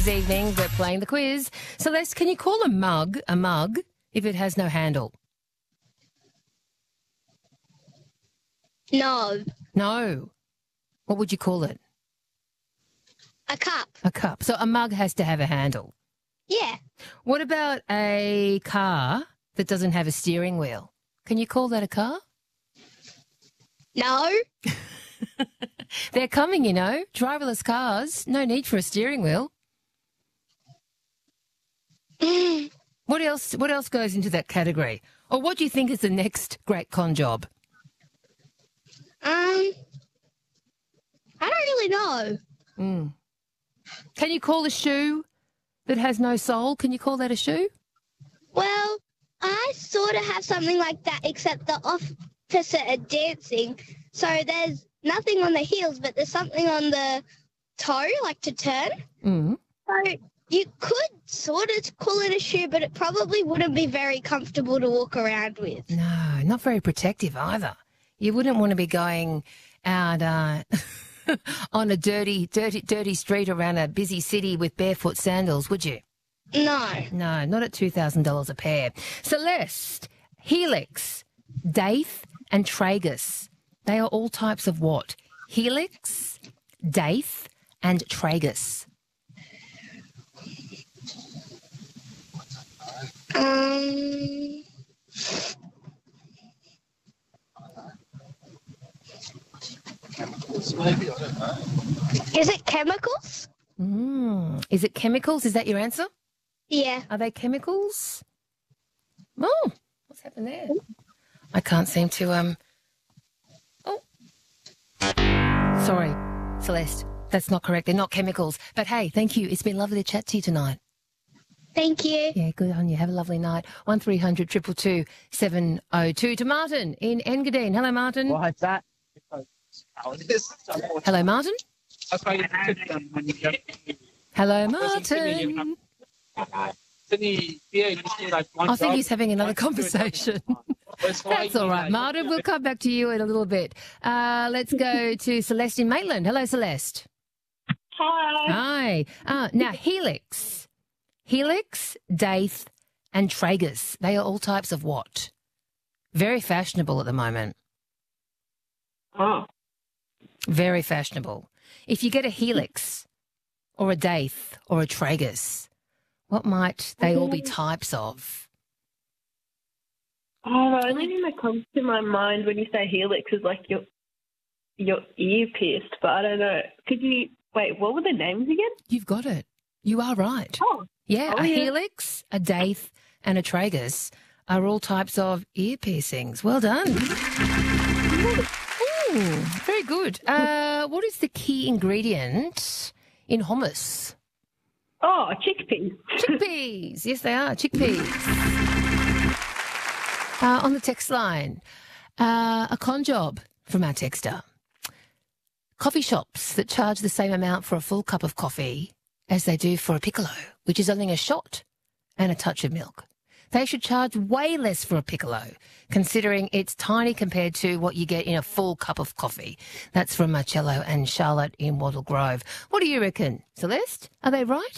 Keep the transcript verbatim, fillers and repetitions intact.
evening. We're playing the quiz. Celeste, can you call a mug a mug if it has no handle? No. No. What would you call it? A cup. A cup. So a mug has to have a handle. Yeah. What about a car that doesn't have a steering wheel? Can you call that a car? No. They're coming, you know, driverless cars. No need for a steering wheel. What else? What else goes into that category? Or what do you think is the next great con job? Um, I don't really know. Mm. Can you call a shoe that has no sole? Can you call that a shoe? Well, I sort of have something like that, except the opposite of dancing. So there's nothing on the heels, but there's something on the toe, like to turn. Mm. So you could sort of call it a shoe, but it probably wouldn't be very comfortable to walk around with. No, not very protective either. You wouldn't want to be going out uh, on a dirty, dirty, dirty street around a busy city with barefoot sandals, would you? No. No, not at two thousand dollars a pair. Celeste, Helix, Daith and Tragus. They are all types of what? Helix, Daith and Tragus. Um... Maybe, I don't know. Is it chemicals? Mm. Is it chemicals? Is that your answer? Yeah. Are they chemicals? Oh, what's happened there? I can't seem to, um... Oh. Sorry, Celeste. That's not correct. They're not chemicals. But, hey, thank you. It's been lovely to chat to you tonight. Thank you. Yeah, good on you. Have a lovely night. one three hundred two two two seven oh two. To Martin in Engadine. Hello, Martin. Why is that? Hello, Martin. Hello, Martin. I think he's having another conversation. That's all right, Martin. We'll come back to you in a little bit. Uh, let's go to Celeste in Maitland. Hello, Celeste. Hi. Hi. Uh, now, Helix. Helix, Daith and Tragus. They are all types of what? Very fashionable at the moment. Oh. Very fashionable. If you get a Helix or a Daith or a Tragus, what might they all be types of? Oh, the only thing that comes to my mind when you say helix is like your your ear pierced, but I don't know. Could you wait? What were the names again? You've got it. You are right. Oh, yeah, oh, a yeah. Helix, a Daith, and a Tragus are all types of ear piercings. Well done. Ooh, very good. Uh, what is the key ingredient in hummus? Oh, chickpeas. Chickpeas. Yes, they are. Chickpeas. Uh, on the text line, uh, a con job from our texter. Coffee shops that charge the same amount for a full cup of coffee as they do for a piccolo, which is only a shot and a touch of milk. They should charge way less for a piccolo, considering it's tiny compared to what you get in a full cup of coffee. That's from Marcello and Charlotte in Wattle Grove. What do you reckon, Celeste? Are they right?